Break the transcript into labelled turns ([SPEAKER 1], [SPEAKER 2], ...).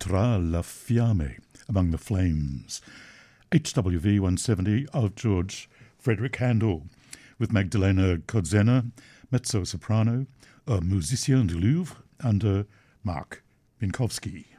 [SPEAKER 1] Tra la Fiamme, Among the Flames. HWV 170 of George Frederick Handel, with Magdalena Kodzena, mezzo-soprano, Musicien du Louvre, under Mark Minkowski.